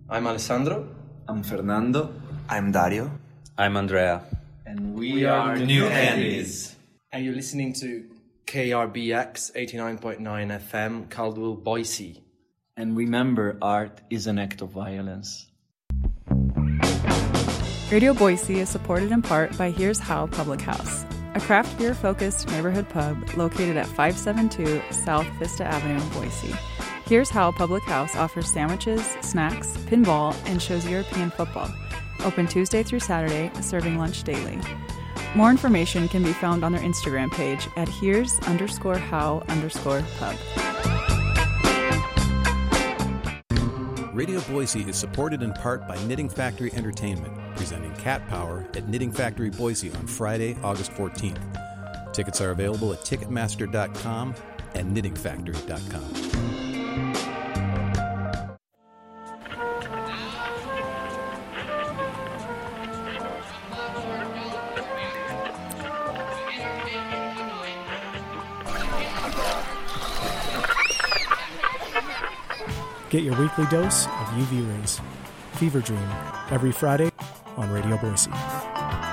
I'm Alessandro. I'm Fernando. I'm Dario. I'm Andrea. And we are New Andes. And you're listening to KRBX 89.9 FM, Caldwell, Boise. And remember, art is an act of violence. Radio Boise is supported in part by Here's How Public House, a craft beer-focused neighborhood pub located at 572 South Vista Avenue, Boise. Here's How Public House offers sandwiches, snacks, pinball, and shows European football. Open Tuesday through Saturday, serving lunch daily. More information can be found on their Instagram page at here's_how_pub. Radio Boise is supported in part by Knitting Factory Entertainment, presenting Cat Power at Knitting Factory Boise on Friday, August 14th. Tickets are available at Ticketmaster.com and KnittingFactory.com. Get your weekly dose of UV rays. Fever Dream, every Friday on Radio Boise.